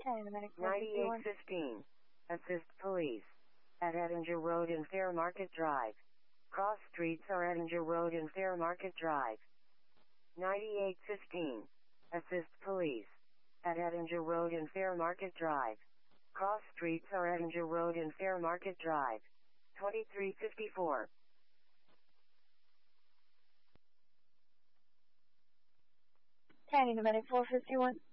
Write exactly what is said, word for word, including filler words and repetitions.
ninety-eight fifteen. Assist police. At Edinger Road and Fair Market Drive. Cross streets are Edinger Road and Fair Market Drive. ninety-eight fifteen. Assist police. At Edinger Road and Fair Market Drive. Cross streets are Edinger Road and Fair Market Drive. twenty-three fifty-four. County Medic four fifty-one.